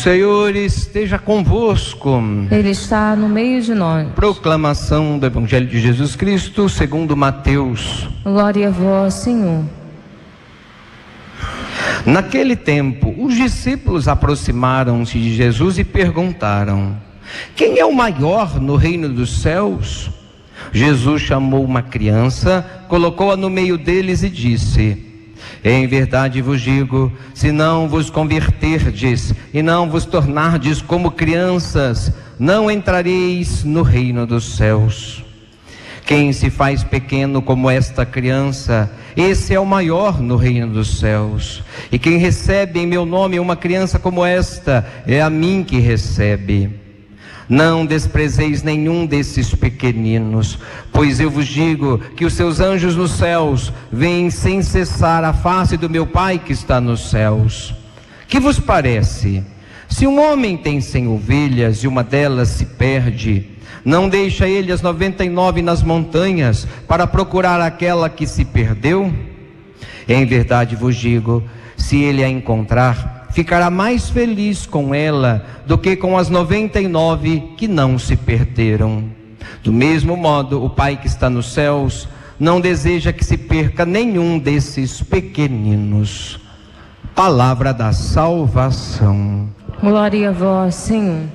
Senhor esteja convosco. Ele está no meio de nós. Proclamação do Evangelho de Jesus Cristo segundo Mateus. Glória a vós, Senhor. Naquele tempo, os discípulos aproximaram-se de Jesus e perguntaram: quem é o maior no reino dos céus? Jesus chamou uma criança, colocou-a no meio deles e disse: em verdade vos digo, se não vos converterdes e não vos tornardes como crianças, não entrareis no reino dos céus. Quem se faz pequeno como esta criança, esse é o maior no reino dos céus. E quem recebe em meu nome uma criança como esta, é a mim que recebe. Não desprezeis nenhum desses pequeninos, pois eu vos digo que os seus anjos nos céus veem sem cessar a face do meu Pai que está nos céus. Que vos parece? Se um homem tem 100 ovelhas e uma delas se perde, não deixa ele as 99 nas montanhas para procurar aquela que se perdeu? Em verdade vos digo, se ele a encontrar, ficará mais feliz com ela do que com as 99 que não se perderam. Do mesmo modo, o Pai que está nos céus não deseja que se perca nenhum desses pequeninos. Palavra da salvação. Glória a vós, Senhor.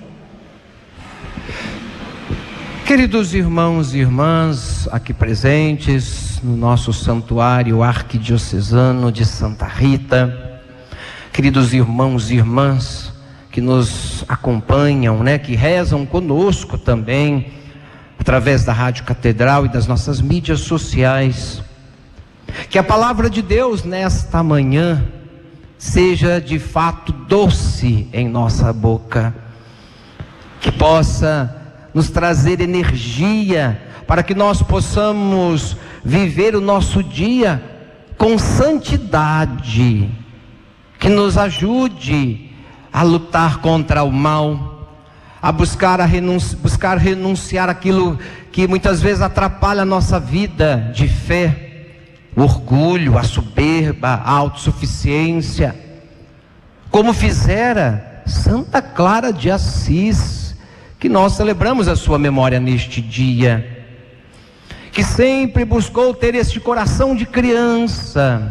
Queridos irmãos e irmãs aqui presentes no nosso santuário arquidiocesano de Santa Rita, queridos irmãos e irmãs que nos acompanham, que rezam conosco também, através da Rádio Catedral e das nossas mídias sociais, que a palavra de Deus nesta manhã seja de fato doce em nossa boca, que possa nos trazer energia para que nós possamos viver o nosso dia com santidade, que nos ajude a lutar contra o mal, a buscar renunciar aquilo que muitas vezes atrapalha a nossa vida de fé, o orgulho, a soberba, a autossuficiência, como fizera Santa Clara de Assis, que nós celebramos a sua memória neste dia, que sempre buscou ter este coração de criança,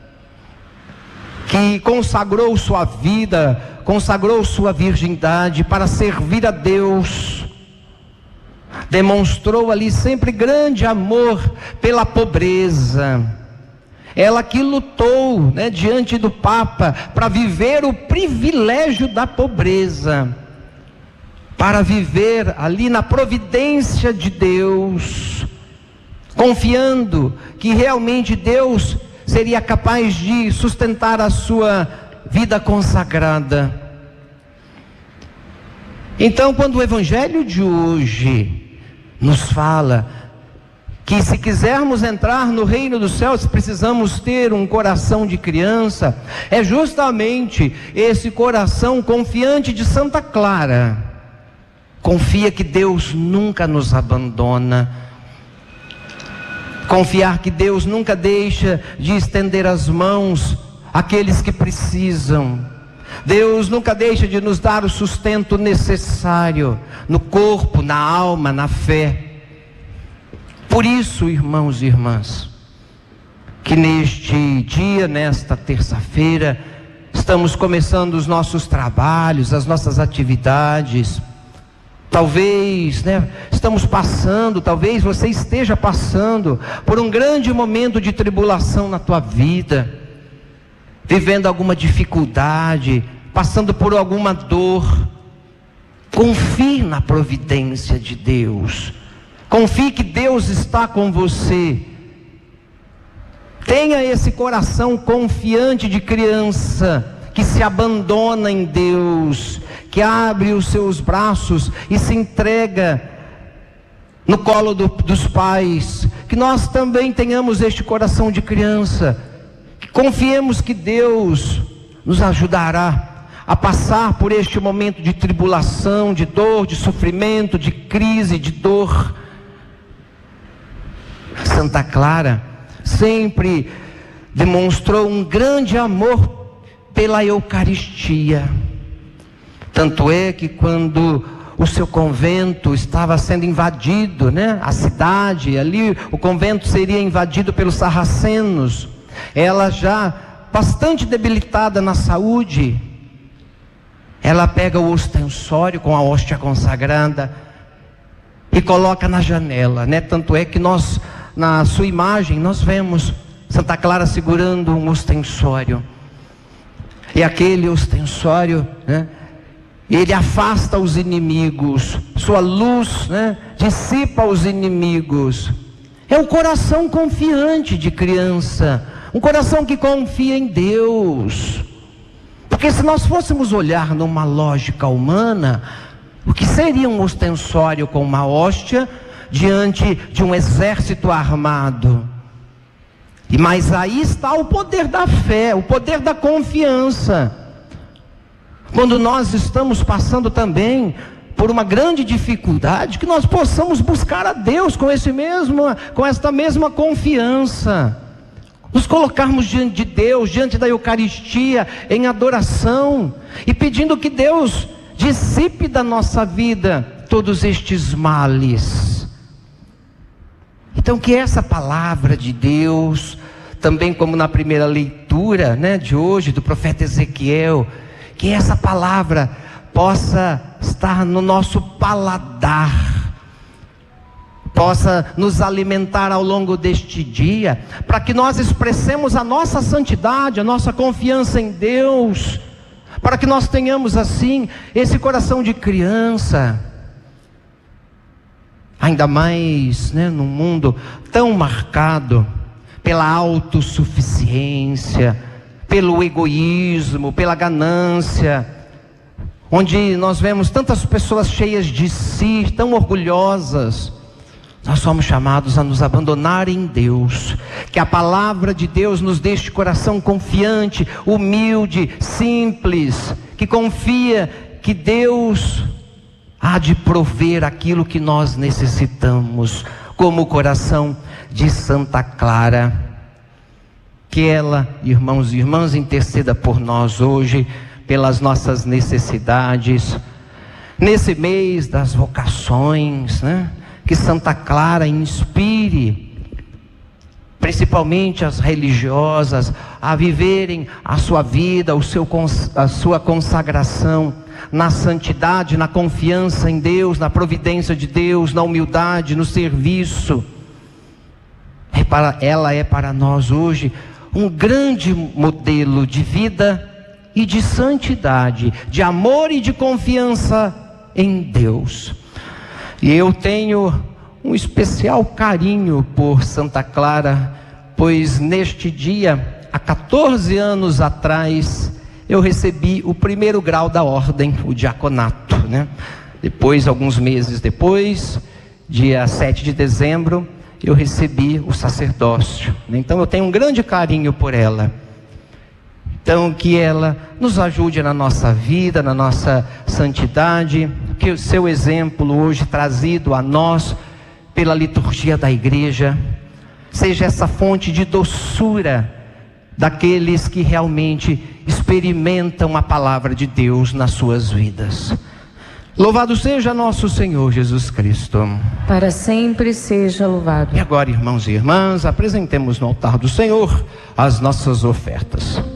que consagrou sua vida, consagrou sua virgindade para servir a Deus, demonstrou ali sempre grande amor pela pobreza. Ela que lutou, diante do Papa para viver o privilégio da pobreza, para viver ali na providência de Deus, confiando que realmente Deus seria capaz de sustentar a sua vida consagrada. Então, quando o Evangelho de hoje nos fala que se quisermos entrar no reino dos céus, precisamos ter um coração de criança, é justamente esse coração confiante de Santa Clara. Confia que Deus nunca nos abandona, confiar que Deus nunca deixa de estender as mãos àqueles que precisam. Deus nunca deixa de nos dar o sustento necessário no corpo, na alma, na fé. Por isso, irmãos e irmãs, que neste dia, nesta terça-feira, estamos começando os nossos trabalhos, as nossas atividades. Talvez, estamos passando, talvez você esteja passando por um grande momento de tribulação na tua vida, vivendo alguma dificuldade, passando por alguma dor. Confie na providência de Deus, confie que Deus está com você. Tenha esse coração confiante de criança, que se abandona em Deus, que abre os seus braços e se entrega no colo dos pais. Que nós também tenhamos este coração de criança, que confiemos que Deus nos ajudará a passar por este momento de tribulação, de dor, de sofrimento, de crise, de dor. Santa Clara sempre demonstrou um grande amor pela Eucaristia, Tanto é que quando o seu convento estava sendo invadido, né? A cidade ali, o convento seria invadido pelos sarracenos. Ela já bastante debilitada na saúde, ela pega o ostensório com a hóstia consagrada e coloca na janela, né? Tanto é que nós, na sua imagem, nós vemos Santa Clara segurando um ostensório. E aquele ostensório, né? Ele afasta os inimigos, sua luz, né? Dissipa os inimigos. É um coração confiante de criança, um coração que confia em Deus. Porque se nós fôssemos olhar numa lógica humana, o que seria um ostensório com uma hóstia diante de um exército armado? Mas aí está o poder da fé, o poder da confiança. Quando nós estamos passando também por uma grande dificuldade, que nós possamos buscar a Deus com esta mesma confiança. Nos colocarmos diante de Deus, diante da Eucaristia, em adoração, e pedindo que Deus dissipe da nossa vida todos estes males. Então que essa palavra de Deus, também como na primeira leitura, né, de hoje, do profeta Ezequiel, que essa palavra possa estar no nosso paladar, possa nos alimentar ao longo deste dia, para que nós expressemos a nossa santidade, a nossa confiança em Deus, para que nós tenhamos assim, esse coração de criança, ainda mais, né, num mundo tão marcado pela autossuficiência, pelo egoísmo, pela ganância, onde nós vemos tantas pessoas cheias de si, tão orgulhosas. Nós somos chamados a nos abandonar em Deus, que a palavra de Deus nos deixe coração confiante, humilde, simples, que confia que Deus há de prover aquilo que nós necessitamos, como o coração de Santa Clara. Que ela, irmãos e irmãs, interceda por nós hoje, pelas nossas necessidades, nesse mês das vocações, né? Que Santa Clara inspire, principalmente as religiosas, a viverem a sua vida, a sua consagração, na santidade, na confiança em Deus, na providência de Deus, na humildade, no serviço. Ela é para nós hoje um grande modelo de vida e de santidade, de amor e de confiança em Deus. E eu tenho um especial carinho por Santa Clara, pois neste dia, há 14 anos atrás, eu recebi o primeiro grau da ordem, o diaconato, né? Depois, alguns meses depois, dia 7 de dezembro, eu recebi o sacerdócio. Então eu tenho um grande carinho por ela. Então que ela nos ajude na nossa vida, na nossa santidade, que o seu exemplo hoje trazido a nós pela liturgia da igreja, seja essa fonte de doçura daqueles que realmente experimentam a palavra de Deus nas suas vidas. Louvado seja nosso Senhor Jesus Cristo. Para sempre seja louvado. E agora, irmãos e irmãs, apresentemos no altar do Senhor as nossas ofertas.